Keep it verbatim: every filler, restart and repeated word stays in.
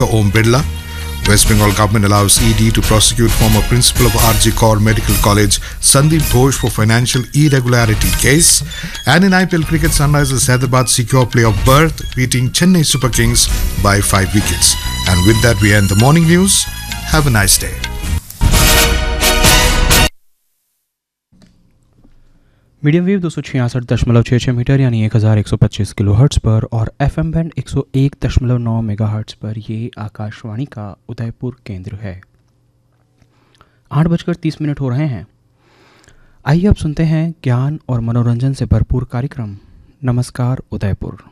Om Birla. West Bengal government allows E D to prosecute former principal of R G Kaur Medical College Sandeep Ghosh for financial irregularity case. And in I P L cricket, Sunrisers Hyderabad secure playoff berth, beating Chennai Super Kings by five wickets. And with that, we end the morning news. Have a nice day. Medium wave दो सौ छियासठ दशमलव छः छः metre यानी एक हज़ार एक सौ पच्चीस किलो हर्ट्स पर और एफ एम बैंड एक सौ एक दशमलव नौ मेगा हर्ट्स पर ये आकाशवाणी का उदयपुर केंद्र है। आठ बजकर तीस मिनट हो रहे हैं। आइए अब सुनते हैं ज्ञान और मनोरंजन से भरपूर कार्यक्रम नमस्कार उदयपुर।